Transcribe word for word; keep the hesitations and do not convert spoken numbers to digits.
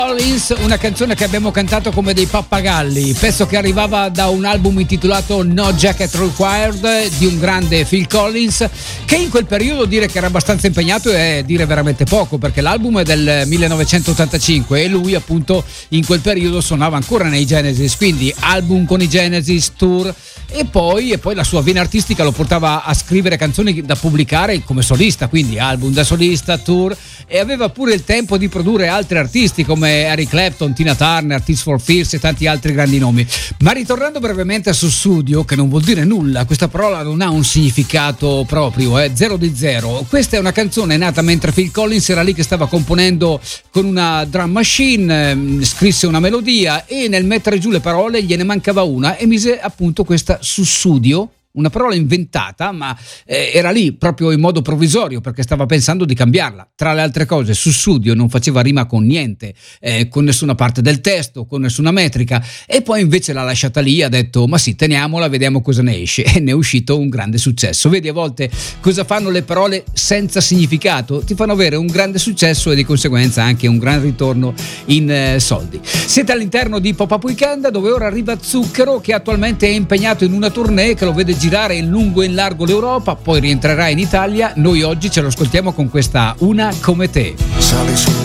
Collins, una canzone che abbiamo cantato come dei pappagalli, pezzo che arrivava da un album intitolato No Jacket Required di un grande Phil Collins, che in quel periodo dire che era abbastanza impegnato è dire veramente poco, perché l'album è del millenovecentottantacinque e lui appunto in quel periodo suonava ancora nei Genesis, quindi album con i Genesis, tour e poi, e poi la sua vena artistica lo portava a scrivere canzoni da pubblicare come solista, quindi album da solista, tour, e aveva pure il tempo di produrre altri artisti come Eric Clapton, Tina Turner, Tears for Fears e tanti altri grandi nomi. Ma ritornando brevemente a Sussudio, che non vuol dire nulla, questa parola non ha un significato proprio, è eh, zero di zero. Questa è una canzone nata mentre Phil Collins era lì che stava componendo con una drum machine, ehm, scrisse una melodia e nel mettere giù le parole gliene mancava una e mise appunto questa Sussudio, una parola inventata, ma eh, era lì proprio in modo provvisorio perché stava pensando di cambiarla. Tra le altre cose, Sussudio non faceva rima con niente, eh, con nessuna parte del testo, con nessuna metrica, e poi invece l'ha lasciata lì, ha detto ma sì, teniamola, vediamo cosa ne esce, e ne è uscito un grande successo. Vedi, a volte cosa fanno le parole senza significato? Ti fanno avere un grande successo e di conseguenza anche un gran ritorno in eh, soldi. Siete all'interno di Pop-Up Weekend, dove ora arriva Zucchero, che attualmente è impegnato in una tournée che lo vede girare in lungo e in largo l'Europa, poi rientrerà in Italia. Noi oggi ce lo ascoltiamo con questa Una come te. Sali su